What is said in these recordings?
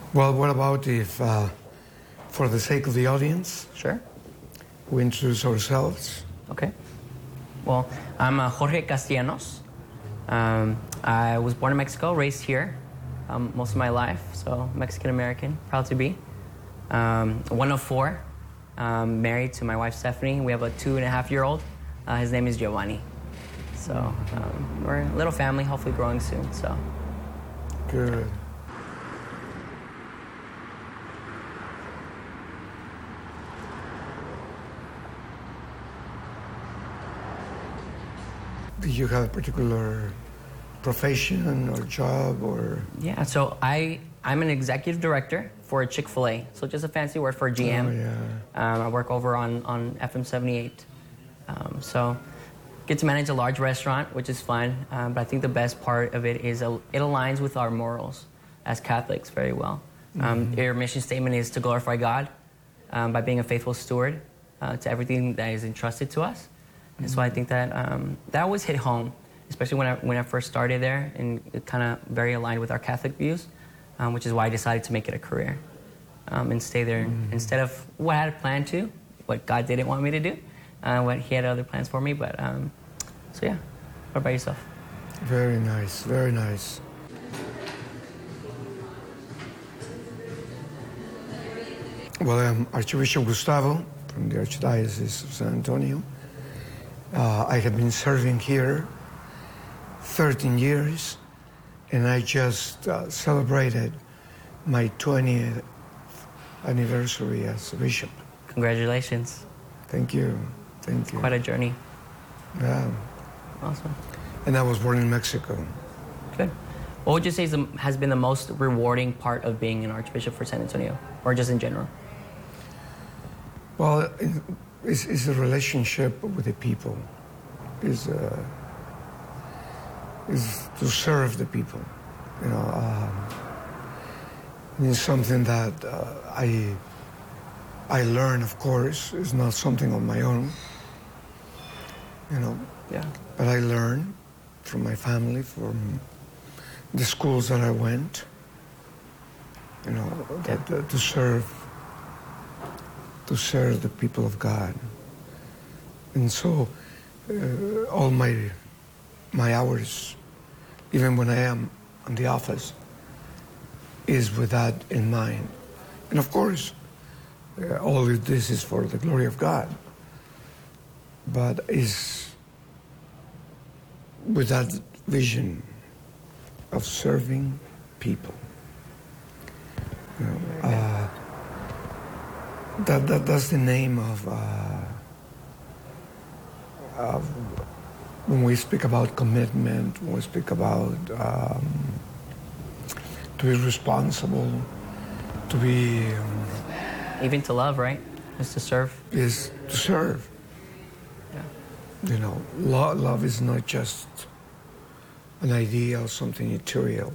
Well, what about if, for the sake of the audience, Sure. we introduce ourselves? Okay. Well, I'm Jorge Castellanos. I was born in Mexico, raised here most of my life, so Mexican-American, proud to be. One of four, married to my wife Stephanie. We have a 2.5-year-old. His name is Giovanni. So we're a little family, hopefully growing soon. So Good. Do you have a particular profession or job or? yeah, so I'm an executive director for Chick-fil-A. So just a fancy word for GM. Oh, yeah. I work over on FM 78. So get to manage a large restaurant, which is fun. But I think the best part of it is it aligns with our morals as Catholics very well. Our mission statement is to glorify God by being a faithful steward to everything that is entrusted to us. And so I think that that always hit home, especially when I first started there, and it kind of very aligned with our Catholic views, which is why I decided to make it a career and stay there instead of what I had planned to, what God didn't want me to do, what He had other plans for me. But so yeah, what about yourself? Very nice, very nice. Well, I'm Archbishop Gustavo from the Archdiocese of San Antonio. I have been serving here 13 years, and I just celebrated my 20th anniversary as a bishop. Congratulations. Thank you. Thank you. Quite a journey. Yeah. Awesome. And I was born in Mexico. Good. What would you say has been the most rewarding part of being an Archbishop for San Antonio, or just in general? Well, it's a relationship with the people. Is to serve the people. You know, it's something that I learn. Of course, it's not something on my own. You know. Yeah. But I learned from my family, from the schools that I went. You know, that to serve the people of God. And so all my hours, even when I am in the office, is with that in mind. And of course, all of this is for the glory of God, but is with that vision of serving people. You know, that's the name of when we speak about commitment, when we speak about to be responsible, to be even to love, right? Is to serve. Is to serve. Yeah. You know, love is not just an idea or something material,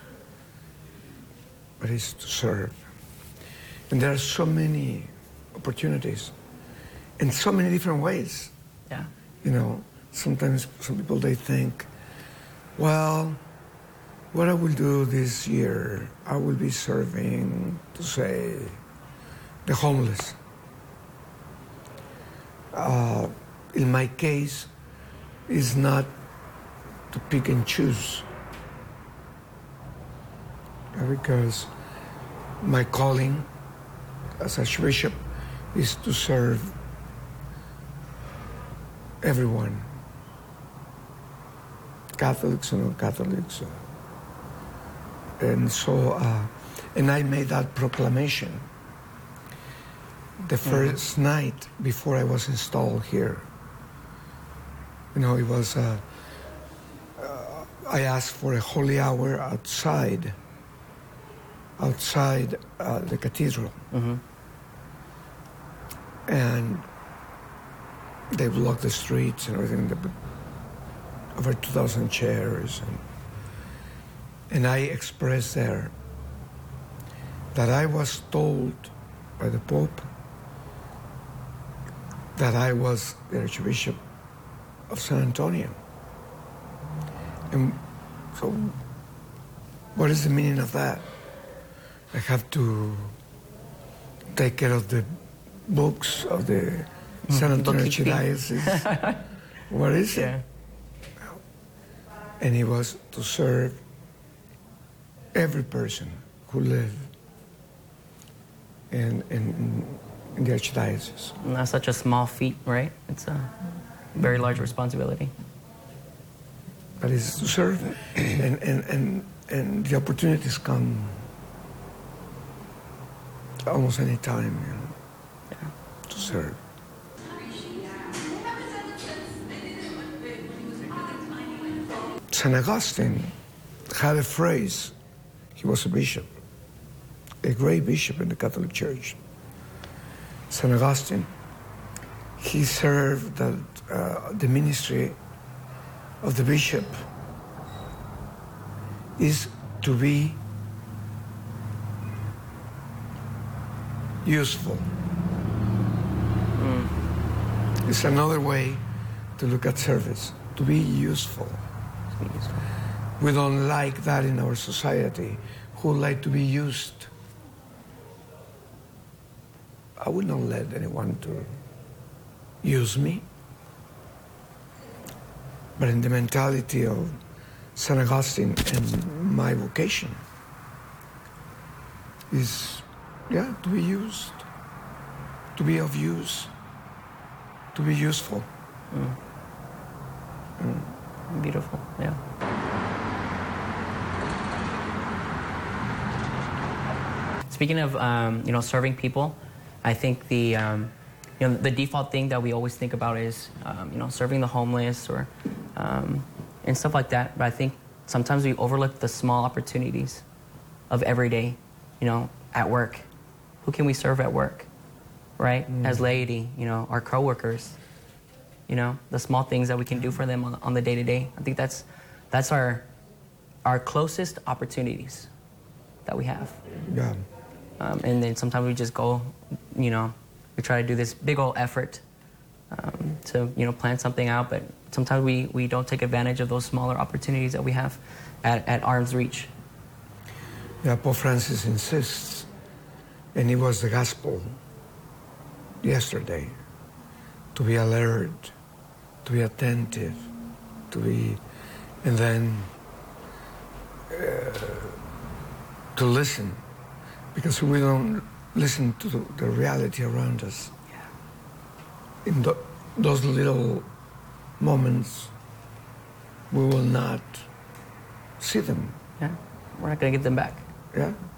but it's to serve. And there are so many opportunities in so many different ways. Yeah. You know, sometimes some people, they think, well, what I will do this year, I will be serving, to say, the homeless. In my case, it's not to pick and choose, because my calling as Archbishop is to serve everyone, Catholics and non-Catholics. And so, and I made that proclamation the first night before I was installed here. You know, it was, I asked for a holy hour outside the cathedral. Mm-hmm. And they blocked the streets and everything, over 2,000 chairs. And I expressed there that I was told by the Pope that I was the Archbishop of San Antonio. And so, what is the meaning of that? I have to take care of the books of the San Antonio Archdiocese. What is it? Yeah. And it was to serve every person who lived in the Archdiocese. And that's such a small feat, right? It's a very large responsibility. But it's to serve, and the opportunities come almost any time, to serve. St. Augustine had a phrase. He was a bishop, a great bishop in the Catholic Church. St. Augustine, he served the ministry of the bishop is to be useful. It's another way to look at service, to be useful. We don't like that in our society, who like to be used. I will not let anyone to use me. But in the mentality of St. Augustine and my vocation is, to be used, to be of use, to be useful. Beautiful, yeah. Speaking of, serving people, I think the default thing that we always think about is, serving the homeless or, and stuff like that. But I think sometimes we overlook the small opportunities of every day, at work. Who can we serve at work, right? As laity, our coworkers, the small things that we can do for them on the day-to-day. I think that's our closest opportunities that we have. Yeah. And then sometimes we just go, we try to do this big old effort to, plan something out, but sometimes we don't take advantage of those smaller opportunities that we have at arm's reach. Yeah, Pope Francis insists, and it was the gospel yesterday, to be alert, to be attentive, and then to listen, because we don't listen to the reality around us. In those little moments, we will not see them. Yeah, we're not going to get them back. Yeah.